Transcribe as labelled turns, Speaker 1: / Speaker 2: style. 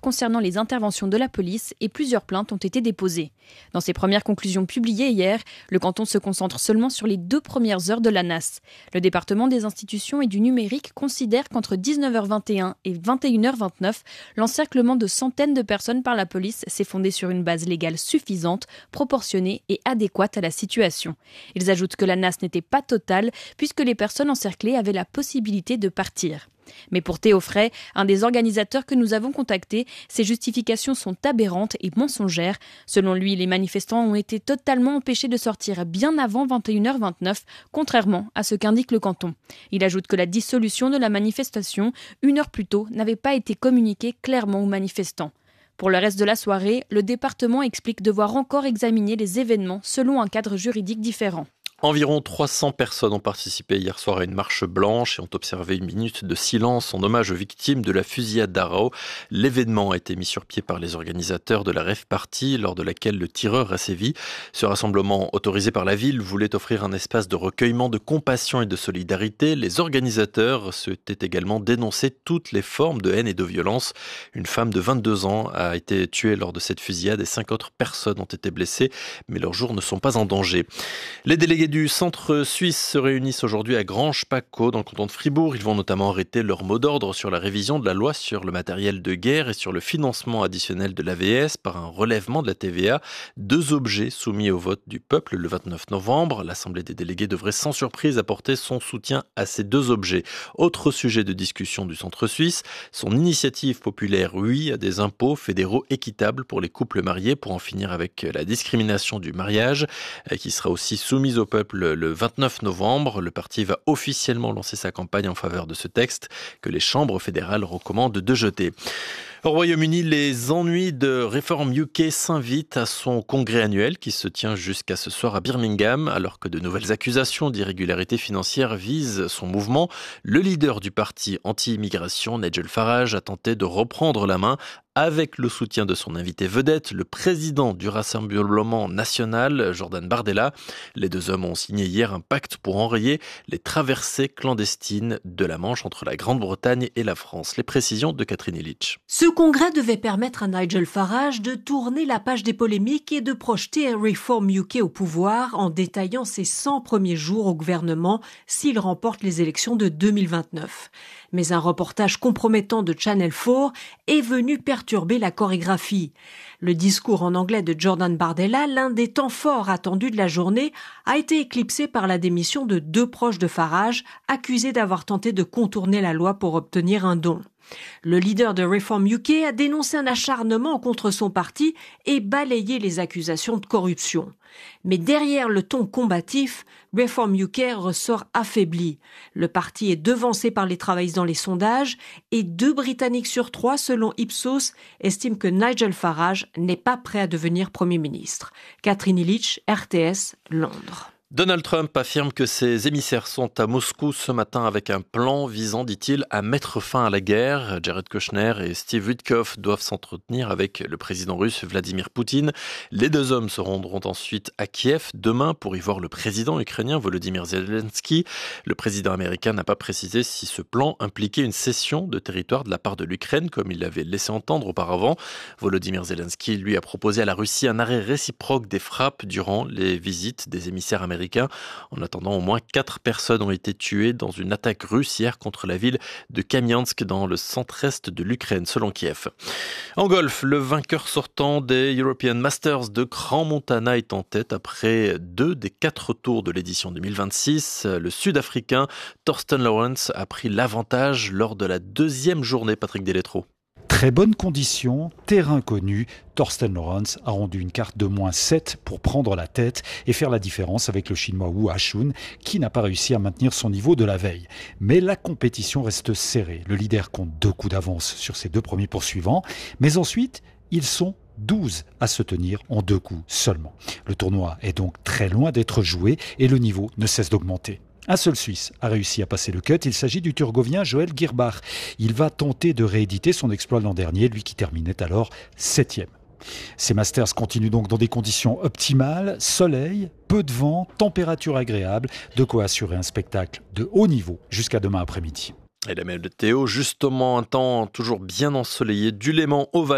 Speaker 1: concernant les interventions de la police et plusieurs plaintes ont été déposées. Dans ses premières conclusions publiées hier, le canton se concentre seulement sur les 2 premières heures de la NAS. Le département des institutions et du numérique considère qu'entre 19h21 et 21h29, l'encerclement de centaines de personnes par la police s'est fondé sur une base légale suffisante, proportionnée et adéquate à la situation. Ils ajoutent que la NAS n'était pas totale puisque les personnes encerclées avaient la possibilité de partir. Mais pour Théo Frey, un des organisateurs que nous avons contacté, ces justifications sont aberrantes et mensongères. Selon lui, les manifestants ont été totalement empêchés de sortir bien avant 21h29, contrairement à ce qu'indique le canton. Il ajoute que la dissolution de la manifestation, 1 heure plus tôt, n'avait pas été communiquée clairement aux manifestants. Pour le reste de la soirée, le département explique devoir encore examiner les événements selon un cadre juridique différent.
Speaker 2: Environ 300 personnes ont participé hier soir à une marche blanche et ont observé une minute de silence en hommage aux victimes de la fusillade d'Arao. L'événement a été mis sur pied par les organisateurs de la Rave Party, lors de laquelle le tireur a sévi. Ce rassemblement, autorisé par la ville, voulait offrir un espace de recueillement, de compassion et de solidarité. Les organisateurs souhaitaient également dénoncer toutes les formes de haine et de violence. Une femme de 22 ans a été tuée lors de cette fusillade et 5 autres personnes ont été blessées, mais leurs jours ne sont pas en danger. Les délégués du centre suisse se réunissent aujourd'hui à Granges-Paccot dans le canton de Fribourg. Ils vont notamment arrêter leur mot d'ordre sur la révision de la loi sur le matériel de guerre et sur le financement additionnel de l'AVS par un relèvement de la TVA. 2 objets soumis au vote du peuple le 29 novembre. L'Assemblée des délégués devrait sans surprise apporter son soutien à ces 2 objets. Autre sujet de discussion du centre suisse, son initiative populaire Oui à des impôts fédéraux équitables pour les couples mariés pour en finir avec la discrimination du mariage qui sera aussi soumise au peuple le 29 novembre. Le parti va officiellement lancer sa campagne en faveur de ce texte que les chambres fédérales recommandent de jeter. Au Royaume-Uni, les ennuis de Reform UK s'invitent à son congrès annuel qui se tient jusqu'à ce soir à Birmingham, alors que de nouvelles accusations d'irrégularité financière visent son mouvement. Le leader du parti anti-immigration, Nigel Farage, a tenté de reprendre la main avec le soutien de son invité vedette, le président du Rassemblement national, Jordan Bardella. Les 2 hommes ont signé hier un pacte pour enrayer les traversées clandestines de la Manche entre la Grande-Bretagne et la France. Les précisions de Catherine Illich.
Speaker 3: Ce congrès devait permettre à Nigel Farage de tourner la page des polémiques et de projeter Reform UK au pouvoir en détaillant ses 100 premiers jours au gouvernement s'il remporte les élections de 2029. Mais un reportage compromettant de Channel 4 est venu perturber la chorégraphie. Le discours en anglais de Jordan Bardella, l'un des temps forts attendus de la journée, a été éclipsé par la démission de 2 proches de Farage, accusés d'avoir tenté de contourner la loi pour obtenir un don. Le leader de Reform UK a dénoncé un acharnement contre son parti et balayé les accusations de corruption. Mais derrière le ton combatif, Reform UK ressort affaibli. Le parti est devancé par les travaillistes dans les sondages et 2 Britanniques sur 3, selon Ipsos, estiment que Nigel Farage n'est pas prêt à devenir Premier ministre. Catherine Illich, RTS, Londres.
Speaker 2: Donald Trump affirme que ses émissaires sont à Moscou ce matin avec un plan visant, dit-il, à mettre fin à la guerre. Jared Kushner et Steve Witkoff doivent s'entretenir avec le président russe Vladimir Poutine. Les 2 hommes se rendront ensuite à Kiev demain pour y voir le président ukrainien Volodymyr Zelensky. Le président américain n'a pas précisé si ce plan impliquait une cession de territoire de la part de l'Ukraine, comme il l'avait laissé entendre auparavant. Volodymyr Zelensky, lui, a proposé à la Russie un arrêt réciproque des frappes durant les visites des émissaires américains. En attendant, au moins 4 personnes ont été tuées dans une attaque russe hier contre la ville de Kamiansk dans le centre-est de l'Ukraine, selon Kiev. En golf, le vainqueur sortant des European Masters de Crans-Montana est en tête après 2 des 4 tours de l'édition 2026. Le Sud-Africain Thorsten Lawrence a pris l'avantage lors de la 2e journée, Patrick Deletreau.
Speaker 4: Très bonnes conditions, terrain connu, Thorsten Lawrence a rendu une carte de -7 pour prendre la tête et faire la différence avec le Chinois Wu Hashun qui n'a pas réussi à maintenir son niveau de la veille. Mais la compétition reste serrée. Le leader compte 2 coups d'avance sur ses 2 premiers poursuivants, mais ensuite ils sont 12 à se tenir en 2 coups seulement. Le tournoi est donc très loin d'être joué et le niveau ne cesse d'augmenter. Un seul Suisse a réussi à passer le cut, il s'agit du Turgovien Joel Girbach. Il va tenter de rééditer son exploit l'an dernier, lui qui terminait alors 7e. Ces Masters continuent donc dans des conditions optimales, soleil, peu de vent, température agréable, de quoi assurer un spectacle de haut niveau jusqu'à demain après-midi.
Speaker 2: Et la météo, justement un temps toujours bien ensoleillé, du Léman au Val